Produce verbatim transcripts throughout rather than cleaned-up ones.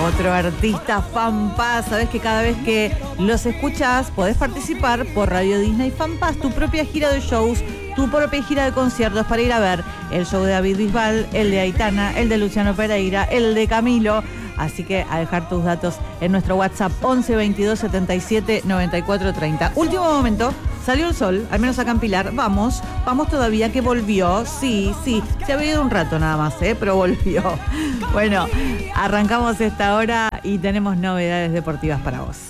Otro artista FanPass. Sabes que cada vez que los escuchás podés participar por Radio Disney FanPass, tu propia gira de shows, tu propia gira de conciertos para ir a ver el show de David Bisbal, el de Aitana, el de Luciano Pereira, el de Camilo. Así que a dejar tus datos en nuestro WhatsApp once veintidós setenta y siete noventa y cuatro treinta. Último momento, salió el sol, al menos acá en Pilar. Vamos, vamos todavía que volvió. Sí, sí, se había ido un rato nada más, ¿eh? Pero volvió. Bueno, arrancamos esta hora y tenemos novedades deportivas para vos.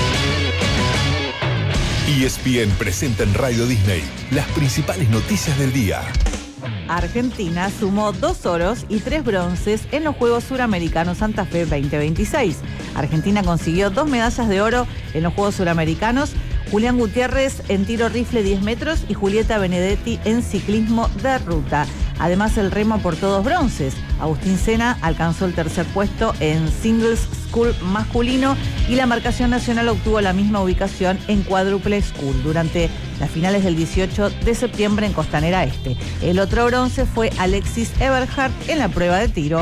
E S P N presenta en Radio Disney las principales noticias del día. Argentina sumó dos oros y tres bronces en los Juegos Suramericanos Santa Fe veinte veintiséis. Argentina consiguió dos medallas de oro en los Juegos Suramericanos. Julián Gutiérrez en tiro rifle diez metros y Julieta Benedetti en ciclismo de ruta. Además, el remo aportó dos bronces. Agustín Sena alcanzó el tercer puesto en singles school masculino y la marcación nacional obtuvo la misma ubicación en cuádruple school durante las finales del dieciocho de septiembre en Costanera Este. El otro bronce fue Alexis Eberhardt en la prueba de tiro.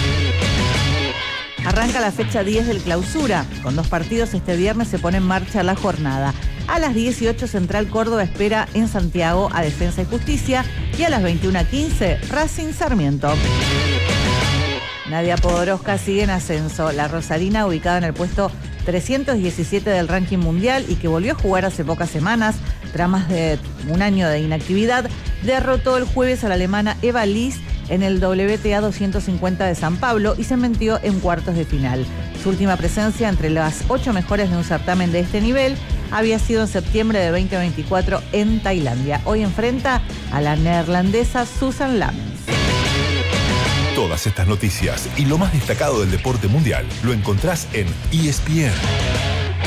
Arranca la fecha diez del Clausura. Con dos partidos este viernes se pone en marcha la jornada. A las dieciocho Central Córdoba espera en Santiago a Defensa y Justicia y a las veintiuna quince Racing Sarmiento. Nadia Podoroska sigue en ascenso. La rosarina, ubicada en el puesto trescientos diecisiete del ranking mundial y que volvió a jugar hace pocas semanas, tras más de un año de inactividad, derrotó el jueves a la alemana Eva Liss en el W T A doscientos cincuenta de San Pablo y se metió en cuartos de final. Su última presencia entre las ocho mejores de un certamen de este nivel había sido en septiembre de veinte veinticuatro en Tailandia. Hoy enfrenta a la neerlandesa Susan Lamens. Todas estas noticias y lo más destacado del deporte mundial lo encontrás en E S P N.